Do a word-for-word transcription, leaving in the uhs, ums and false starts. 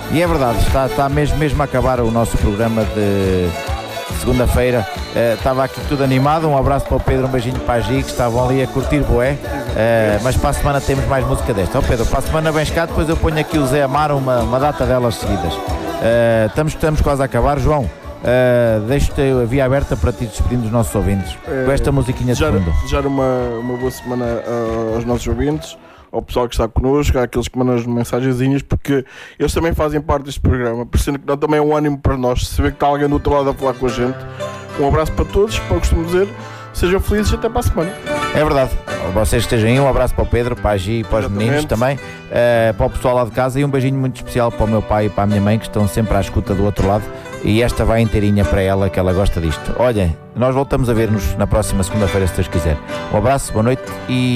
E é verdade, está, está mesmo, mesmo a acabar o nosso programa de segunda-feira. Uh, estava aqui tudo animado. Um abraço para o Pedro, um beijinho para a Gi, que estavam ali a curtir bué. Uh, mas para a semana temos mais música desta. Ó oh, Pedro, para a semana vens cá, depois eu ponho aqui o Zé Amaro, uma, uma data delas seguidas. Uh, estamos, estamos quase a acabar, João. Uh, deixo-te a via aberta para ti despedir dos nossos ouvintes uh, com esta musiquinha de fundo. Desejar uma, uma boa semana uh, aos nossos ouvintes, ao pessoal que está connosco, àqueles que mandam as mensagenzinhas, porque eles também fazem parte deste programa, parecendo que dá também um ânimo para nós, saber que está alguém do outro lado a falar com a gente. Um abraço para todos, para costumo dizer, sejam felizes, até para a semana. É verdade, vocês estejam aí, um abraço para o Pedro, para a Gi e para os Exatamente. Meninos também, uh, para o pessoal lá de casa, e um beijinho muito especial para o meu pai e para a minha mãe, que estão sempre à escuta do outro lado, e esta vai inteirinha para ela, que ela gosta disto. Olhem, nós voltamos a ver-nos na próxima segunda-feira, se Deus quiser. Um abraço, boa noite e